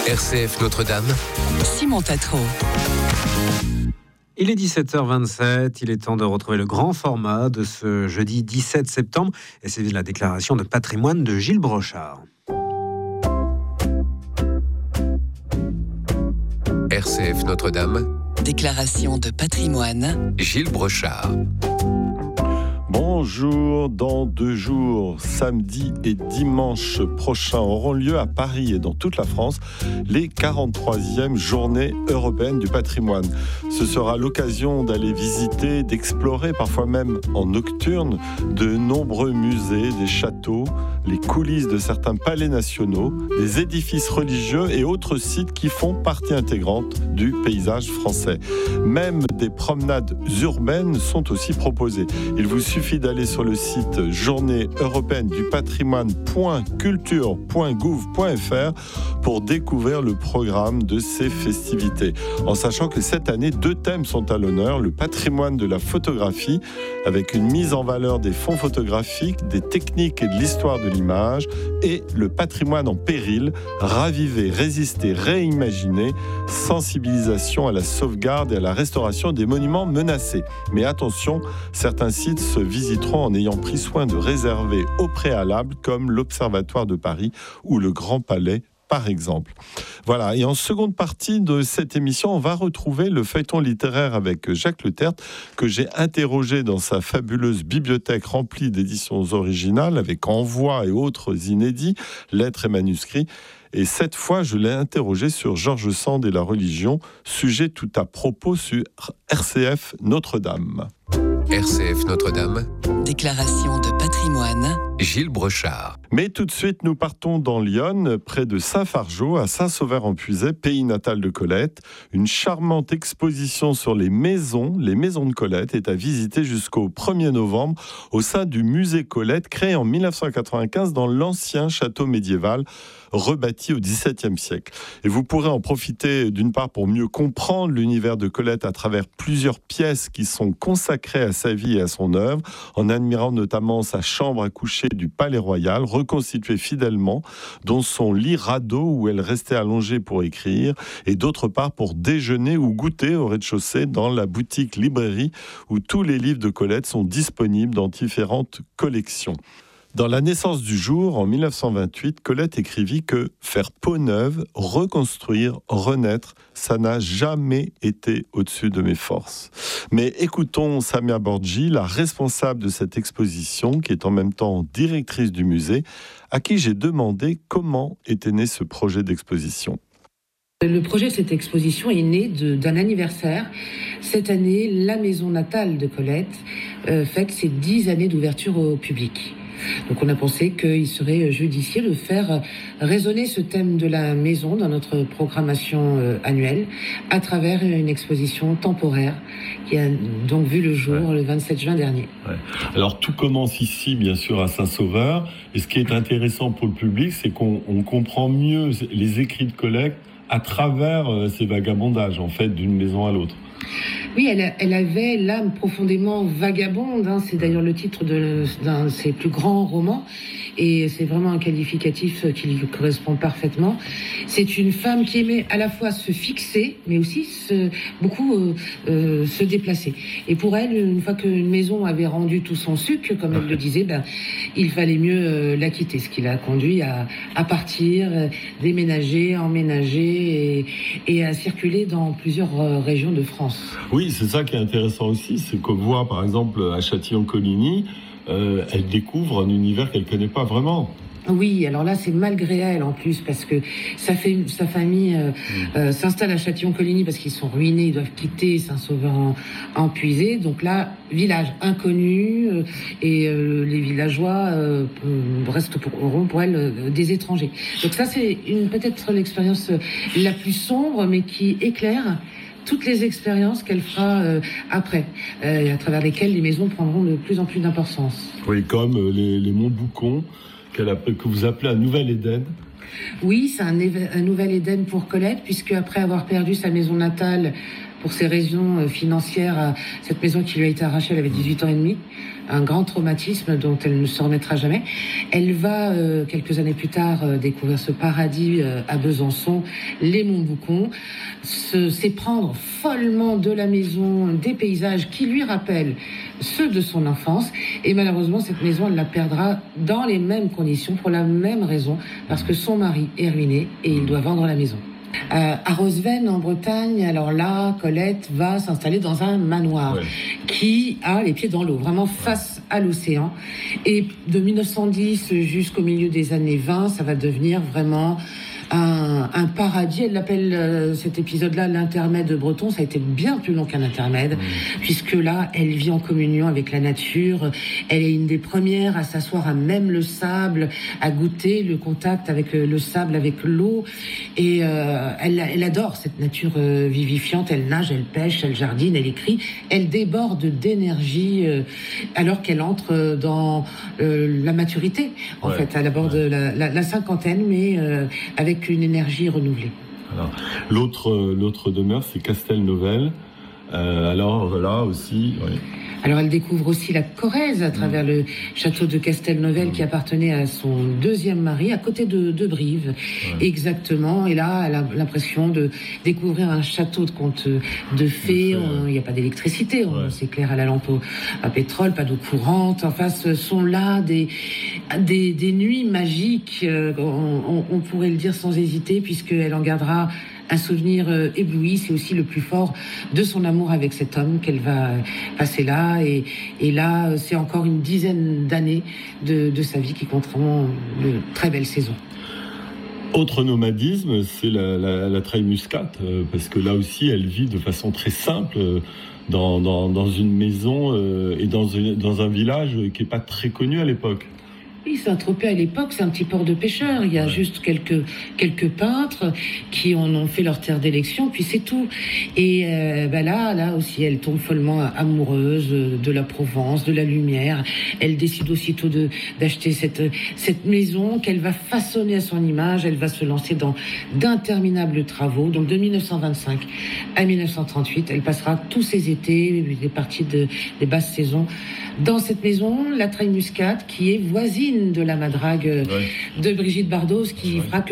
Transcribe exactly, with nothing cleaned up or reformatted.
R C F Notre-Dame. Simon Tatro. Il est dix-sept heures vingt-sept, il est temps de retrouver le grand format de ce jeudi dix-sept septembre, et c'est la déclaration de patrimoine de Gilles Brochard. R C F Notre-Dame. Déclaration de patrimoine. Gilles Brochard. Bonjour, dans deux jours, samedi et dimanche prochains auront lieu à Paris et dans toute la France les quarante-troisièmes Journées européennes du patrimoine. Ce sera l'occasion d'aller visiter, d'explorer, parfois même en nocturne, de nombreux musées, des châteaux, les coulisses de certains palais nationaux, des édifices religieux et autres sites qui font partie intégrante du paysage français. Même des promenades urbaines sont aussi proposées. Il vous suffit d'aller sur le site journée européenne du patrimoine point culture point gouv point f r pour découvrir le programme de ces festivités. En sachant que cette année, deux thèmes sont à l'honneur: le patrimoine de la photographie, avec une mise en valeur des fonds photographiques, des techniques et de l'histoire de l'image, et le patrimoine en péril, raviver, résister, réimaginer, sensibilisation à la sauvegarde et à la restauration des monuments menacés. Mais attention, certains sites se visiteront en ayant pris soin de réserver au préalable, comme l'Observatoire de Paris ou le Grand Palais, par exemple. Voilà, et en seconde partie de cette émission, on va retrouver le feuilleton littéraire avec Jacques Letertre, que j'ai interrogé dans sa fabuleuse bibliothèque remplie d'éditions originales, avec envois et autres inédits, lettres et manuscrits. Et cette fois, je l'ai interrogé sur George Sand et la religion, sujet tout à propos sur R C F Notre-Dame. R C F Notre-Dame. Déclaration de patrimoine. Gilles Brochard. Mais tout de suite, nous partons dans l'Yonne, près de Saint-Fargeau, à Saint-Sauveur-en-Puisaye, pays natal de Colette. Une charmante exposition sur les maisons, les maisons de Colette, est à visiter jusqu'au premier novembre au sein du musée Colette, créé en mille neuf cent quatre-vingt-quinze dans l'ancien château médiéval, rebâti au dix-septième siècle. Et vous pourrez en profiter d'une part pour mieux comprendre l'univers de Colette à travers plusieurs pièces qui sont consacrées à sa vie et à son œuvre, en admirant notamment sa chambre à coucher du Palais Royal, reconstituée fidèlement, dont son lit radeau où elle restait allongée pour écrire, et d'autre part pour déjeuner ou goûter au rez-de-chaussée dans la boutique librairie où tous les livres de Colette sont disponibles dans différentes collections. Dans La naissance du jour, en mille neuf cent vingt-huit, Colette écrivit que faire peau neuve, reconstruire, renaître, ça n'a jamais été au-dessus de mes forces. Mais écoutons Samia Borgi, la responsable de cette exposition, qui est en même temps directrice du musée, à qui j'ai demandé comment était né ce projet d'exposition. Le projet de cette exposition est né de, d'un anniversaire. Cette année, la maison natale de Colette euh, fête ses dix années d'ouverture au public. Donc on a pensé qu'il serait judicieux de faire résonner ce thème de la maison dans notre programmation annuelle à travers une exposition temporaire qui a donc vu le jour ouais. le vingt-sept juin dernier. Ouais. Alors tout commence ici, bien sûr, à Saint-Sauveur. Et ce qui est intéressant pour le public, c'est qu'on on comprend mieux les écrits de Colette à travers euh, ces vagabondages, en fait, d'une maison à l'autre. Oui, elle, elle avait l'âme profondément vagabonde. Hein. C'est d'ailleurs le titre de, d'un de ses plus grands romans. Et c'est vraiment un qualificatif qui lui correspond parfaitement. C'est une femme qui aimait à la fois se fixer, mais aussi se, beaucoup euh, euh, se déplacer. Et pour elle, une fois qu'une maison avait rendu tout son sucre, comme elle le disait, ben, il fallait mieux euh, la quitter. Ce qui l'a conduit à, à partir, euh, déménager, emménager et, et à circuler dans plusieurs euh, régions de France. Oui, c'est ça qui est intéressant aussi, c'est qu'on voit par exemple à Châtillon-Coligny, Euh, elle découvre un univers qu'elle ne connaît pas vraiment. Oui, alors là, c'est malgré elle en plus, parce que sa, fait, sa famille euh, mmh. euh, s'installe à Châtillon-Coligny parce qu'ils sont ruinés, ils doivent quitter Saint-Sauveur-en-Puisaye. Donc là, village inconnu, euh, et euh, les villageois euh, restent pour, pour elle euh, des étrangers. Donc ça, c'est une, peut-être l'expérience la plus sombre, mais qui éclaire toutes les expériences qu'elle fera euh, après, euh, à travers lesquelles les maisons prendront de plus en plus d'importance. Oui, comme euh, les, les Montboucon, qu'elle a, que vous appelez un nouvel Éden. Oui, c'est un, un nouvel Éden pour Colette, puisque après avoir perdu sa maison natale pour ces raisons financières, cette maison qui lui a été arrachée, elle avait dix-huit ans et demi, un grand traumatisme dont elle ne se remettra jamais. Elle va, euh, quelques années plus tard, euh, découvrir ce paradis euh, à Besançon, les Montboucons, se, s'éprendre follement de la maison, des paysages qui lui rappellent ceux de son enfance. Et malheureusement, cette maison, elle la perdra dans les mêmes conditions, pour la même raison, parce que son mari est ruiné et il doit vendre la maison. Euh, à Rosevenne, en Bretagne, alors là, Colette va s'installer dans un manoir ouais. qui a les pieds dans l'eau, vraiment face à l'océan. Et de mille neuf cent dix jusqu'au milieu des années vingt, ça va devenir vraiment un, un paradis. Elle l'appelle euh, cet épisode-là l'intermède breton. Ça a été bien plus long qu'un intermède, mmh. puisque là, elle vit en communion avec la nature. Elle est une des premières à s'asseoir à même le sable, à goûter le contact avec le sable, avec l'eau. Et euh, elle, elle adore cette nature euh, vivifiante. Elle nage, elle pêche, elle jardine, elle écrit. Elle déborde d'énergie euh, alors qu'elle entre dans euh, la maturité. En ouais. fait, elle aborde ouais. la, la, la cinquantaine, mais euh, avec une énergie renouvelée. Alors, l'autre, l'autre demeure, c'est Castelnovel. Euh, alors là aussi... Oui. Alors elle découvre aussi la Corrèze à travers mmh. le château de Castelnovel mmh. qui appartenait à son deuxième mari, à côté de, de Brive, ouais. exactement. Et là, elle a l'impression de découvrir un château de contes de fées. Il n'y a pas d'électricité, ouais. on s'éclaire à la lampe au, à pétrole, pas d'eau courante. Enfin, ce sont là des, des, des nuits magiques, euh, on, on pourrait le dire sans hésiter, puisqu'elle en gardera un souvenir euh, ébloui. C'est aussi le plus fort de son amour avec cet homme qu'elle va passer là. Et, et là, c'est encore une dizaine d'années de, de sa vie qui compteront de très belles saisons. Autre nomadisme, c'est la, la, la treille muscate, euh, parce que là aussi, elle vit de façon très simple euh, dans, dans, dans une maison euh, et dans, une, dans un village qui n'est pas très connu à l'époque. Oui, Saint-Tropez à l'époque, c'est un petit port de pêcheurs. Il y a ouais. juste quelques, quelques peintres qui en ont fait leur terre d'élection, puis c'est tout. Et euh, ben là, là aussi, elle tombe follement amoureuse de la Provence, de la lumière. Elle décide aussitôt de, d'acheter cette, cette maison qu'elle va façonner à son image. Elle va se lancer dans d'interminables travaux. Donc de mille neuf cent vingt-cinq à mille neuf cent trente-huit, elle passera tous ses étés, les parties de, des basses saisons, dans cette maison, la Treille Muscate, qui est voisine de la Madrague ouais. de Brigitte Bardot, qui ouais. fera que